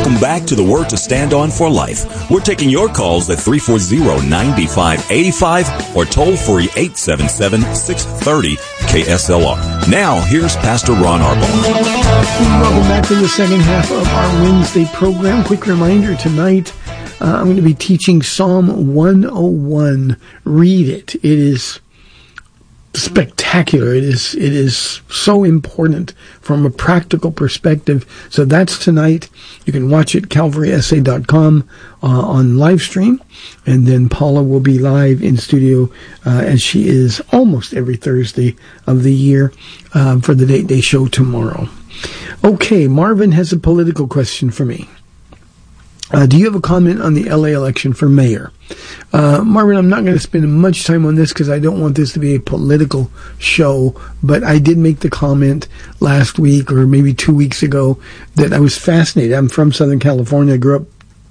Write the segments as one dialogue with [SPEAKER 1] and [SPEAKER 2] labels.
[SPEAKER 1] Welcome back to the Word to Stand On for Life. We're taking your calls at 340-9585 or toll free 877-630-KSLR. Now, here's Pastor Ron Arbaugh.
[SPEAKER 2] Welcome back to the second half of our Wednesday program. Quick reminder, tonight I'm going to be teaching Psalm 101. Read it. It is spectacular. It is so important from a practical perspective. So that's tonight. You can watch it calvarysa.com on live stream, and then Paula will be live in studio as she is almost every Thursday of the year for the Date Day show tomorrow. Okay, Marvin has a political question for me. Do you have a comment on the LA election for mayor? Marvin, I'm not going to spend much time on this because I don't want this to be a political show, but I did make the comment last week or maybe 2 weeks ago that I was fascinated. I'm from Southern California. I grew up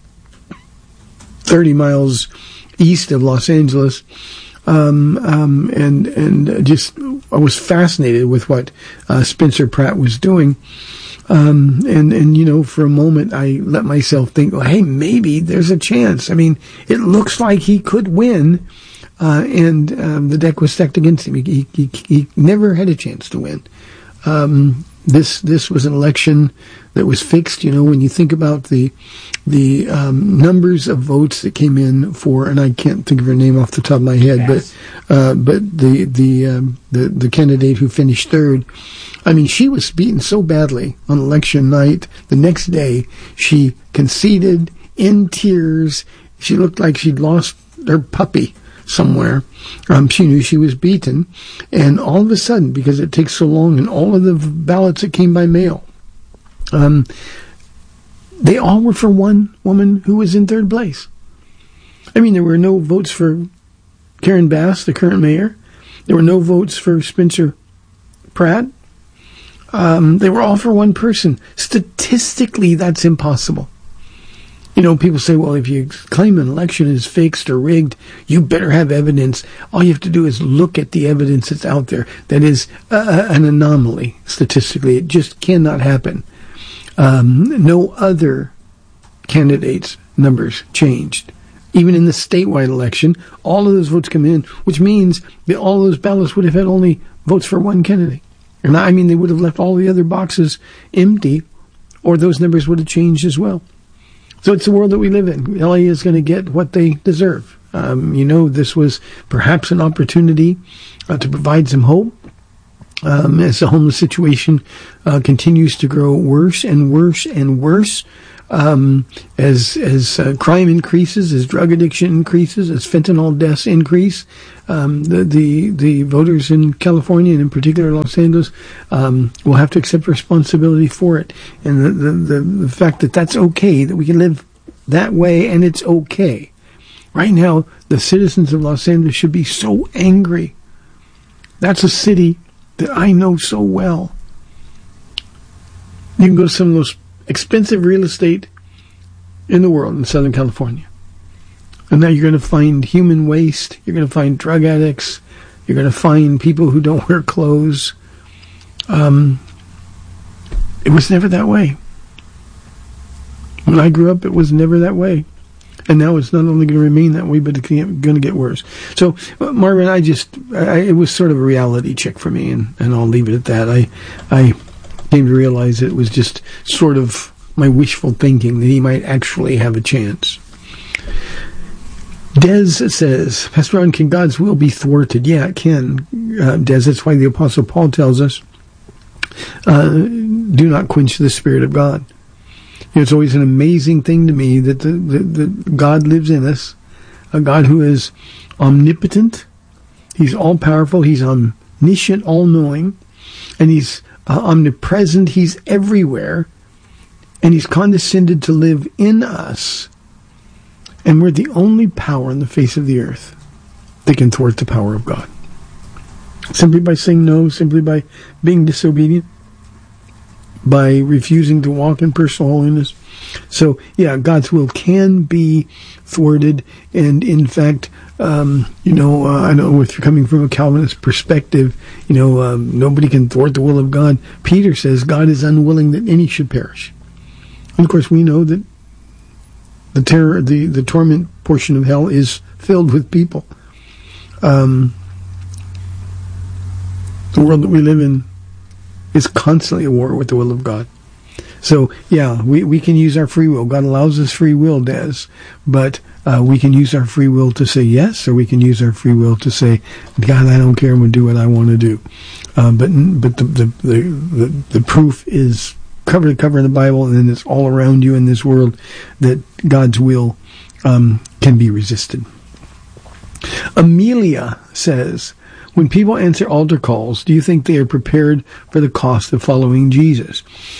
[SPEAKER 2] 30 miles east of Los Angeles. And just, I was fascinated with what Spencer Pratt was doing. And you know, for a moment, I let myself think, well, hey, maybe there's a chance. I mean, it looks like he could win, and the deck was stacked against him. He never had a chance to win. This was an election that was fixed. You know, when you think about the numbers of votes that came in for, and I can't think of her name off the top of my head, yes. but the candidate who finished third, I mean, she was beaten so badly on election night. The next day, she conceded in tears. She looked like she'd lost her puppy somewhere. She knew she was beaten. And all of a sudden, because it takes so long, and all of the ballots that came by mail, they all were for one woman who was in third place. I mean, there were no votes for Karen Bass, the current mayor. There were no votes for Spencer Pratt. They were all for one person. Statistically, that's impossible. You know, people say, well, if you claim an election is fixed or rigged, you better have evidence. All you have to do is look at the evidence that's out there. That is an anomaly, statistically. It just cannot happen. No other candidates' numbers changed. Even in the statewide election, all of those votes come in, which means that all of those ballots would have had only votes for one candidate. And I mean, they would have left all the other boxes empty, or those numbers would have changed as well. So it's the world that we live in. LA is going to get what they deserve. You know, this was perhaps an opportunity to provide some hope as the homeless situation continues to grow worse and worse and worse. As crime increases, as drug addiction increases, as fentanyl deaths increase, the voters in California and in particular Los Angeles will have to accept responsibility for it. And the fact that that's okay, that we can live that way and it's okay. Right now, the citizens of Los Angeles should be so angry. That's a city that I know so well. You can go to some of those expensive real estate in the world in Southern California. And now you're going to find human waste. You're going to find drug addicts. You're going to find people who don't wear clothes. It was never that way. When I grew up, it was never that way. And now it's not only going to remain that way, but it's going to get worse. So, Marvin, it was sort of a reality check for me, and I'll leave it at that. I came to realize it was just sort of my wishful thinking that he might actually have a chance. Des says, Pastor Ron, can God's will be thwarted? Yeah, it can, Des. That's why the Apostle Paul tells us, do not quench the Spirit of God. You know, it's always an amazing thing to me that the God lives in us, a God who is omnipotent, he's all-powerful, he's omniscient, all-knowing, and he's omnipresent, he's everywhere, and he's condescended to live in us, and we're the only power on the face of the earth that can thwart the power of God. Simply by saying no, simply by being disobedient, by refusing to walk in personal holiness. So, yeah, God's will can be thwarted, and in fact, I know if you're coming from a Calvinist perspective, nobody can thwart the will of God. Peter says God is unwilling that any should perish. And of course, we know that the torment portion of hell is filled with people. The world that we live in is constantly at war with the will of God. So, yeah, we can use our free will. God allows us free will, Des, but we can use our free will to say yes, or we can use our free will to say, God, I don't care, I'm going to do what I want to do. But the proof is cover to cover in the Bible, and then it's all around you in this world that God's will can be resisted. Amelia says, when people answer altar calls, do you think they are prepared for the cost of following Jesus?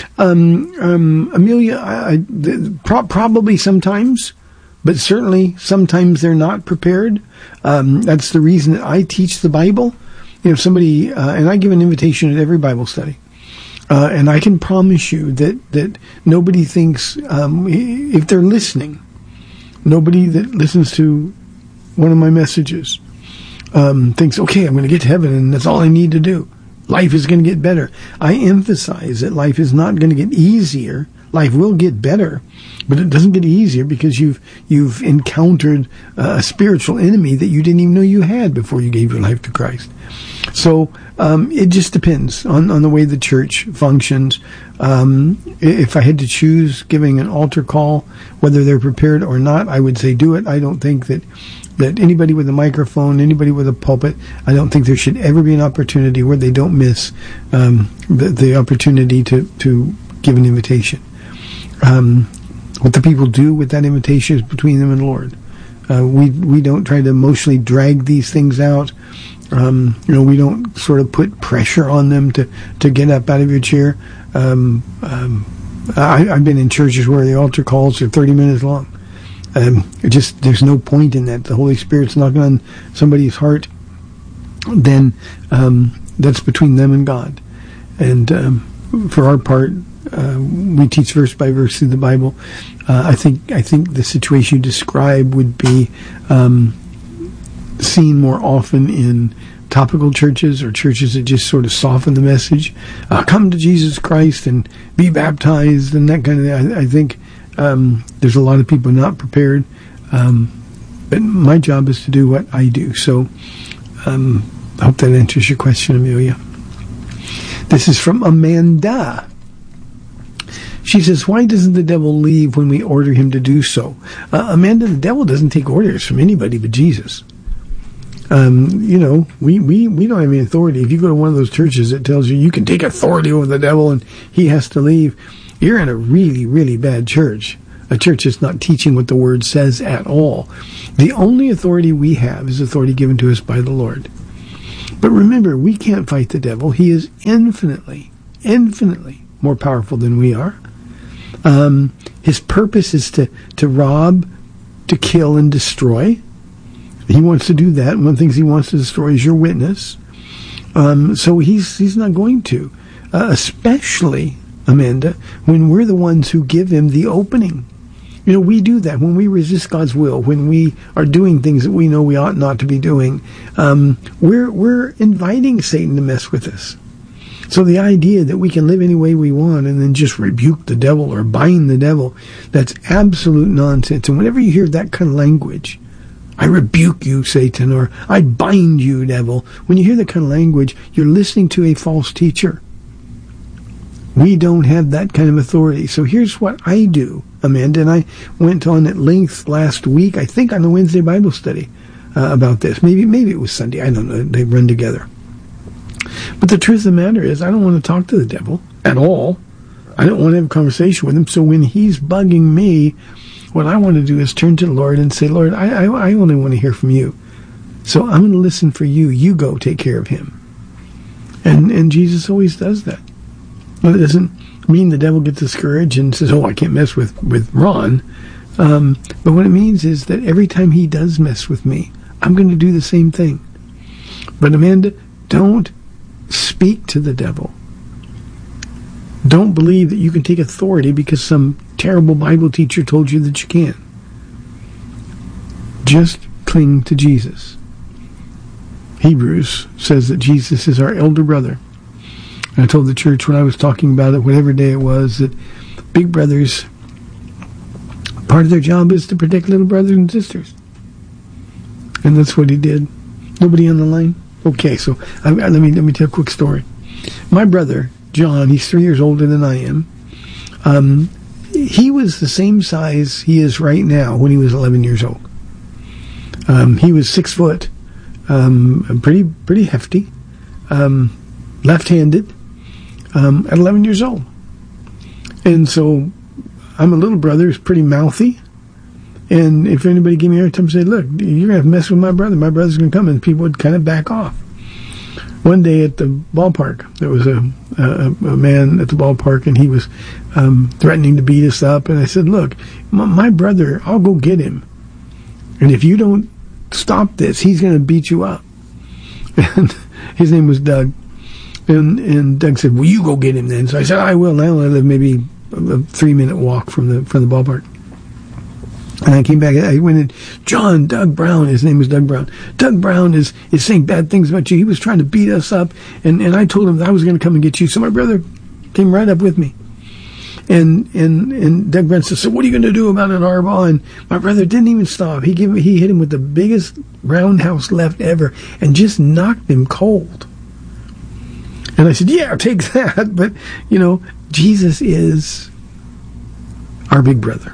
[SPEAKER 2] Amelia, probably sometimes, but certainly sometimes they're not prepared. That's the reason that I teach the Bible. You know, somebody, and I give an invitation at every Bible study. And I can promise you that nobody thinks, if they're listening, nobody that listens to one of my messages thinks, okay, I'm going to get to heaven and that's all I need to do. Life is going to get better. I emphasize that life is not going to get easier. Life will get better, but it doesn't get easier because you've encountered a spiritual enemy that you didn't even know you had before you gave your life to Christ. So it just depends on the way the church functions. If I had to choose giving an altar call, whether they're prepared or not, I would say do it. I don't think that anybody with a microphone, anybody with a pulpit, I don't think there should ever be an opportunity where they don't miss the opportunity to give an invitation. What the people do with that invitation is between them and the Lord. We don't try to emotionally drag these things out. We don't sort of put pressure on them to get up out of your chair. I've been in churches where the altar calls are 30 minutes long. There's no point in that. The Holy Spirit's knocking on somebody's heart, then that's between them and God. And for our part, we teach verse by verse through the Bible. I think the situation you describe would be seen more often in topical churches or churches that just sort of soften the message. Come to Jesus Christ and be baptized and that kind of thing. I think there's a lot of people not prepared. But my job is to do what I do. So I hope that answers your question, Amelia. This is from Amanda. She says, why doesn't the devil leave when we order him to do so? Amanda, the devil doesn't take orders from anybody but Jesus. We don't have any authority. If you go to one of those churches that tells you can take authority over the devil and he has to leave, you're in a really, really bad church. A church that's not teaching what the Word says at all. The only authority we have is authority given to us by the Lord. But remember, we can't fight the devil. He is infinitely, infinitely more powerful than we are. His purpose is to rob, to kill, and destroy. He wants to do that. One of the things he wants to destroy is your witness. So he's not going to. Especially, Amanda, when we're the ones who give him the opening. We do that when we resist God's will, when we are doing things that we know we ought not to be doing. We're inviting Satan to mess with us. So the idea that we can live any way we want and then just rebuke the devil or bind the devil, that's absolute nonsense. And whenever you hear that kind of language, I rebuke you, Satan, or I bind you, devil, when you hear that kind of language, you're listening to a false teacher. We don't have that kind of authority. So here's what I do, Amanda, and I went on at length last week, I think on the Wednesday Bible study, about this. Maybe it was Sunday. I don't know. They run together. But the truth of the matter is, I don't want to talk to the devil at all. I don't want to have a conversation with him. So when he's bugging me, what I want to do is turn to the Lord and say, Lord, I only want to hear from you. So I'm going to listen for you. You go take care of him. And Jesus always does that. Well, it doesn't mean the devil gets discouraged and says, I can't mess with Ron. But what it means is that every time he does mess with me, I'm going to do the same thing. But Amanda, don't speak to the devil. Don't believe that you can take authority because some terrible Bible teacher told you that you can. Just cling to Jesus. Hebrews says that Jesus is our elder brother. And I told the church when I was talking about it, whatever day it was, that big brothers Part of their job is to protect little brothers and sisters. And that's what he did. Nobody on the line? Okay, so let me tell a quick story. My brother, John, he's 3 years older than I am. He was the same size he is right now when he was 11 years old. He was 6 foot, pretty hefty, left-handed, at 11 years old. And so I'm a little brother who's pretty mouthy. And if anybody gave me a hard time and said, look, you're going to have to mess with my brother's going to come, and people would kind of back off. One day at the ballpark, there was a man at the ballpark, and he was threatening to beat us up. And I said, look, my brother, I'll go get him. And if you don't stop this, he's going to beat you up. And his name was Doug. And Doug said, well, you go get him then. So I said, I will. Now I live maybe a 3-minute walk from the ballpark. And I came back, I went in, Doug Brown, his name was Doug Brown. Doug Brown is saying bad things about you. He was trying to beat us up, and I told him that I was going to come and get you. So my brother came right up with me. And Doug Brown said, so what are you going to do about it, Harbaugh? And my brother didn't even stop. He hit him with the biggest roundhouse left ever and just knocked him cold. And I said, yeah, take that. But, Jesus is our big brother.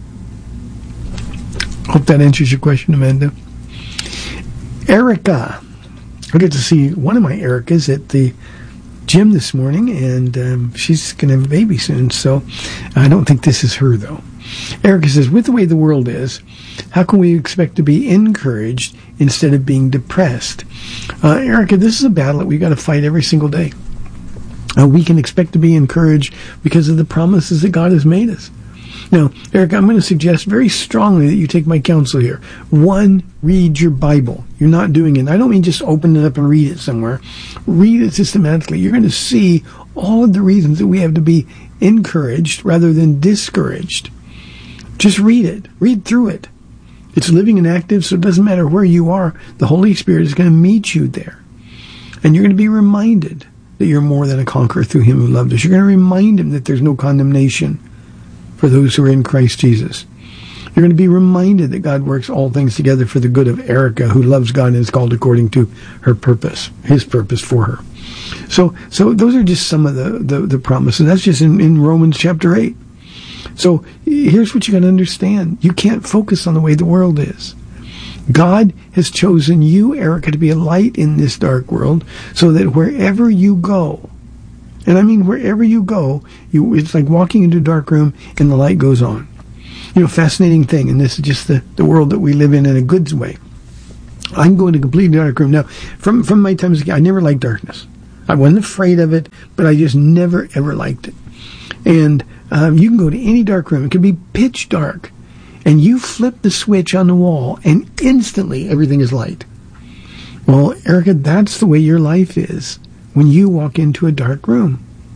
[SPEAKER 2] Hope that answers your question, Amanda. Erica. I got to see one of my Ericas at the gym this morning, and she's going to have a baby soon, so I don't think this is her, though. Erica says, with the way the world is, how can we expect to be encouraged instead of being depressed? Erica, this is a battle that we've got to fight every single day. We can expect to be encouraged because of the promises that God has made us. Now, Erica, I'm going to suggest very strongly that you take my counsel here. 1, read your Bible. You're not doing it. I don't mean just open it up and read it somewhere. Read it systematically. You're going to see all of the reasons that we have to be encouraged rather than discouraged. Just read it. Read through it. It's living and active, so it doesn't matter where you are. The Holy Spirit is going to meet you there. And you're going to be reminded that you're more than a conqueror through Him who loved us. You're going to remind Him that there's no condemnation for those who are in Christ Jesus. You're going to be reminded that God works all things together for the good of Erica, who loves God and is called according to her purpose, His purpose for her. So those are just some of the promises. That's just in Romans chapter 8. So here's what you got to understand. You can't focus on the way the world is. God has chosen you, Erica, to be a light in this dark world so that wherever you go, and I mean wherever you go, it's like walking into a dark room and the light goes on. Fascinating thing, and this is just the world that we live in a good way. I can go into a completely dark room. Now, from my time as a kid, I never liked darkness. I wasn't afraid of it, but I just never, ever liked it. And you can go to any dark room. It could be pitch dark. And you flip the switch on the wall, and instantly everything is light. Well, Erica, that's the way your life is when you walk into a dark room.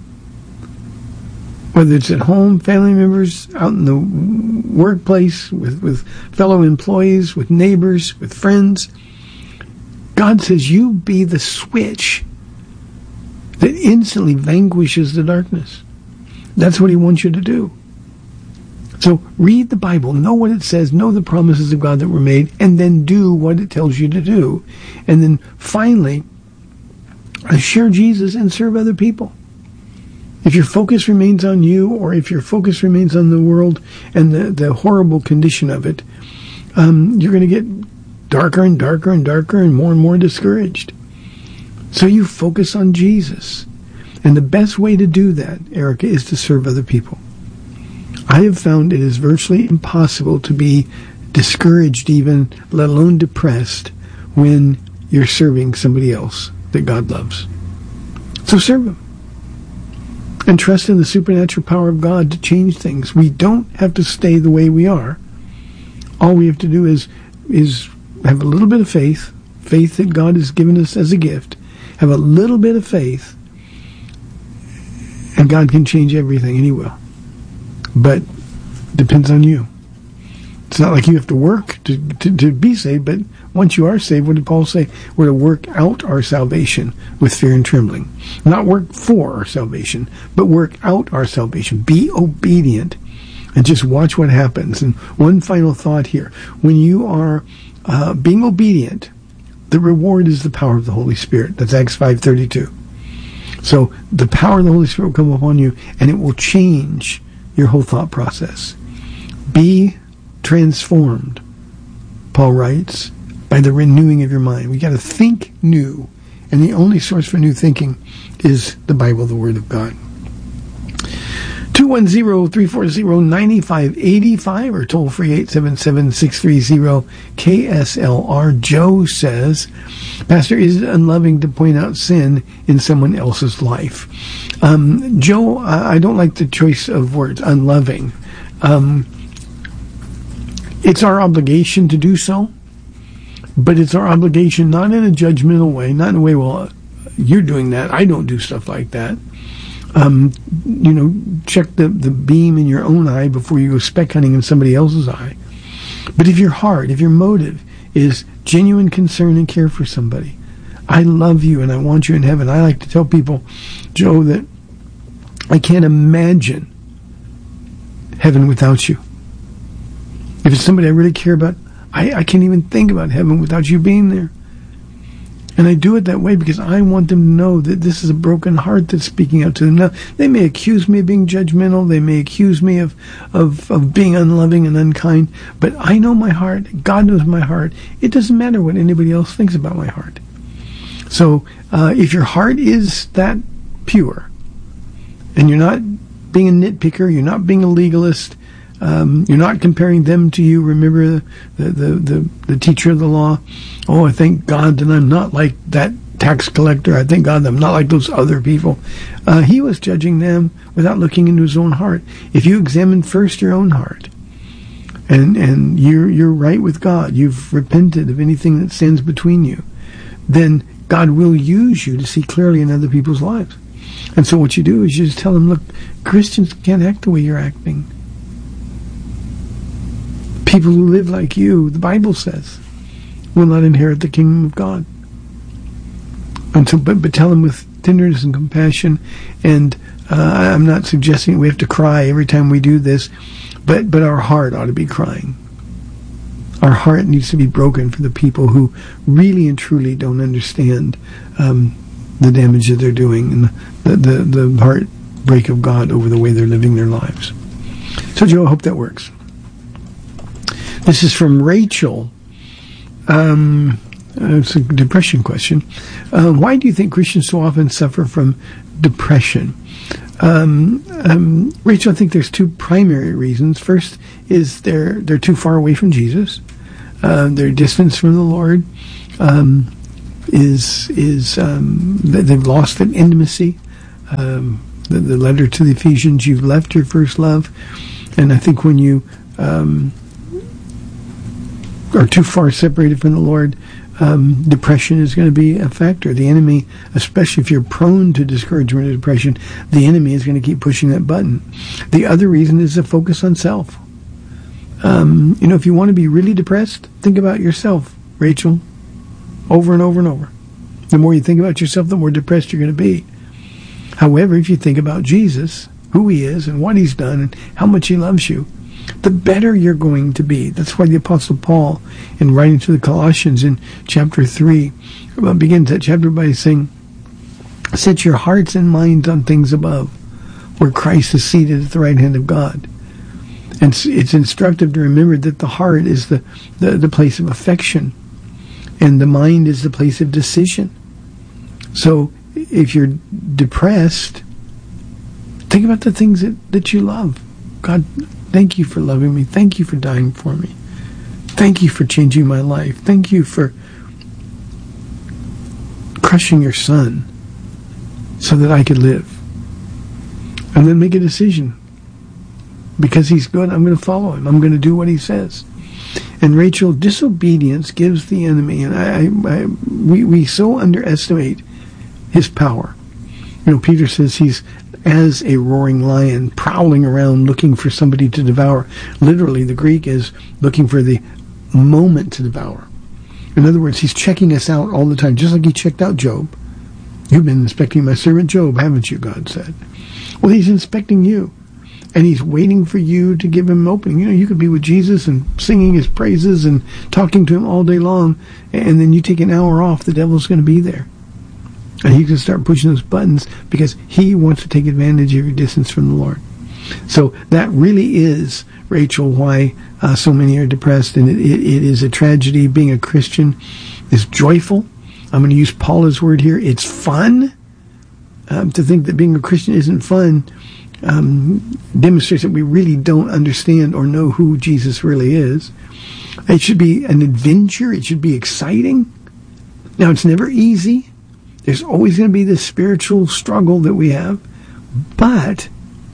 [SPEAKER 2] Whether it's at home, family members, out in the workplace, with fellow employees, with neighbors, with friends, God says you be the switch that instantly vanquishes the darkness. That's what He wants you to do. So read the Bible, know what it says, know the promises of God that were made, and then do what it tells you to do. And then finally, share Jesus and serve other people. If your focus remains on you, or if your focus remains on the world and the horrible condition of it, you're going to get darker and darker and darker and more discouraged. So you focus on Jesus. And the best way to do that, Erica, is to serve other people. I have found it is virtually impossible to be discouraged even, let alone depressed, when you're serving somebody else that God loves. So serve Him. And trust in the supernatural power of God to change things. We don't have to stay the way we are. All we have to do is have a little bit of faith that God has given us as a gift. Have a little bit of faith, and God can change everything, and He will. But it depends on you. It's not like you have to work to be saved, but once you are saved, what did Paul say? We're to work out our salvation with fear and trembling. Not work for our salvation, but work out our salvation. Be obedient And just watch what happens. And one final thought here. When you are being obedient, the reward is the power of the Holy Spirit. That's Acts 5:32. So the power of the Holy Spirit will come upon you, and it will change your whole thought process. Be transformed, Paul writes, by the renewing of your mind. We got to think new. And the only source for new thinking is the Bible, the Word of God. 210-340-9585 or toll free 877-630-KSLR. Joe says, Pastor, is it unloving to point out sin in someone else's life? Joe, I don't like the choice of words, unloving. It's our obligation to do so, but it's our obligation not in a judgmental way, not in a way, well, you're doing that, I don't do stuff like that. Check the beam in your own eye before you go speck hunting in somebody else's eye. But if your heart, if your motive is genuine concern and care for somebody, I love you and I want you in heaven. I like to tell people, Joe, that I can't imagine heaven without you. If it's somebody I really care about, I can't even think about heaven without you being there. And I do it that way because I want them to know that this is a broken heart that's speaking out to them. Now, they may accuse me of being judgmental. They may accuse me of being unloving and unkind. But I know my heart. God knows my heart. It doesn't matter what anybody else thinks about my heart. So if your heart is that pure, and you're not being a nitpicker, you're not being a legalist, you're not comparing them to you. Remember the teacher of the law? Oh, I thank God that I'm not like that tax collector. I thank God that I'm not like those other people. He was judging them without looking into his own heart. If you examine first your own heart, and you're right with God, you've repented of anything that stands between you, then God will use you to see clearly in other people's lives. And so what you do is you just tell them, look, Christians can't act the way you're acting. People who live like you, the Bible says, will not inherit the kingdom of God. And so, but tell them with tenderness and compassion. And I'm not suggesting we have to cry every time we do this, but our heart ought to be crying. Our heart needs to be broken for the people who really and truly don't understand the damage that they're doing and the heartbreak of God over the way they're living their lives. So, Joe, I hope that works. This is from Rachel. It's a depression question. Why do you think Christians so often suffer from depression? Rachel, I think there's two primary reasons. First is they're too far away from Jesus. Their distance from the Lord they've lost that intimacy. The letter to the Ephesians, you've left your first love. And I think when you are too far separated from the Lord, depression is going to be a factor. The enemy, especially if you're prone to discouragement or depression, the enemy is going to keep pushing that button. The other reason is the focus on self. If you want to be really depressed, think about yourself, Rachel, over and over and over. The more you think about yourself, the more depressed you're going to be. However, if you think about Jesus, who he is and what he's done and how much he loves you, the better you're going to be. That's why the Apostle Paul, in writing to the Colossians in chapter 3, begins that chapter by saying, set your hearts and minds on things above, where Christ is seated at the right hand of God. And it's instructive to remember that the heart is the place of affection, and the mind is the place of decision. So if you're depressed, think about the things that you love. God, thank you for loving me. Thank you for dying for me. Thank you for changing my life. Thank you for crushing your son so that I could live. And then make a decision. Because he's good, I'm going to follow him. I'm going to do what he says. And Rachel, disobedience gives the enemy, and we so underestimate his power. Peter says he's as a roaring lion, prowling around looking for somebody to devour. Literally, the Greek is looking for the moment to devour. In other words, he's checking us out all the time, just like he checked out Job. You've been inspecting my servant Job, haven't you, God said. Well, he's inspecting you. And he's waiting for you to give him an opening. You could be with Jesus and singing his praises and talking to him all day long, and then you take an hour off, the devil's going to be there. And he can start pushing those buttons because he wants to take advantage of your distance from the Lord. So that really is, Rachel, why so many are depressed, and it is a tragedy. Being a Christian is joyful. I'm going to use Paula's word here. It's fun. To think that being a Christian isn't fun demonstrates that we really don't understand or know who Jesus really is. It should be an adventure. It should be exciting. Now, it's never easy. There's always going to be this spiritual struggle that we have, but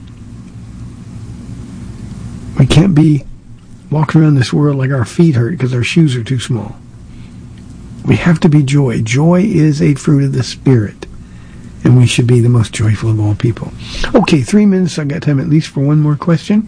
[SPEAKER 2] we can't be walking around this world like our feet hurt because our shoes are too small. We have to be joy. Joy is a fruit of the Spirit, and we should be the most joyful of all people. Okay, 3 minutes. I've got time at least for one more question.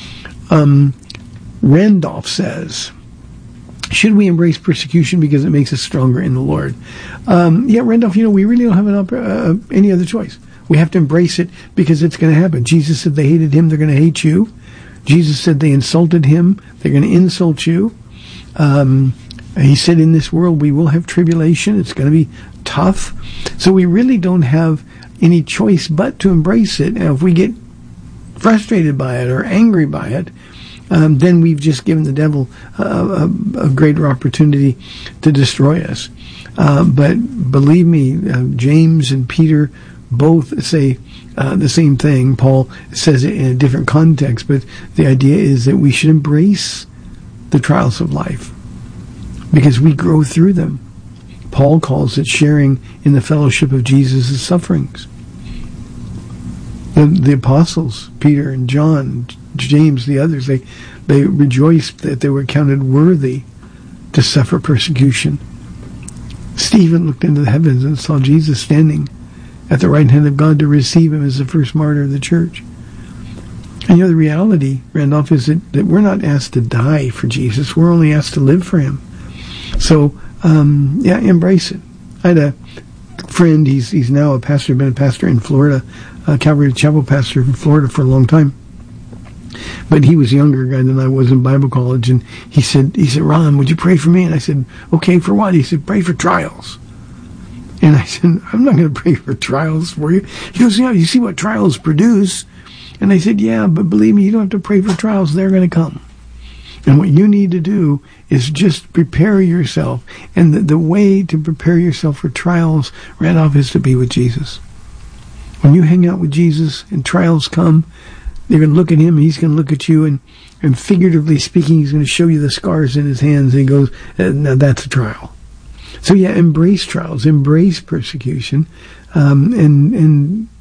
[SPEAKER 2] Randolph says, should we embrace persecution because it makes us stronger in the Lord? Yeah, Randolph, we really don't have any other choice. We have to embrace it because it's going to happen. Jesus said they hated him, they're going to hate you. Jesus said they insulted him, they're going to insult you. He said in this world we will have tribulation. It's going to be tough. So we really don't have any choice but to embrace it. Now, if we get frustrated by it or angry by it, then we've just given the devil a greater opportunity to destroy us. But believe me, James and Peter both say the same thing. Paul says it in a different context, but the idea is that we should embrace the trials of life because we grow through them. Paul calls it sharing in the fellowship of Jesus' sufferings. The apostles, Peter and John, James, the others, they rejoiced that they were counted worthy to suffer persecution. Stephen looked into the heavens and saw Jesus standing at the right hand of God to receive him as the first martyr of the church. And the reality, Randolph, is that we're not asked to die for Jesus. We're only asked to live for him. So, embrace it. I had a friend, he's now a pastor, been a pastor in Florida, Calvary Chapel pastor in Florida for a long time. But he was a younger guy than I was in Bible college, and he said, Ron, would you pray for me? And I said, okay, for what? He said, pray for trials. And I said, I'm not going to pray for trials for you. He goes, yeah, you see what trials produce. And I said, yeah, but believe me, you don't have to pray for trials. They're going to come. And what you need to do is just prepare yourself. And the way to prepare yourself for trials, Randolph, is to be with Jesus. When you hang out with Jesus and trials come, you're going to look at him, and he's going to look at you, and figuratively speaking, he's going to show you the scars in his hands, and he goes, now that's a trial. So yeah, embrace trials, embrace persecution, and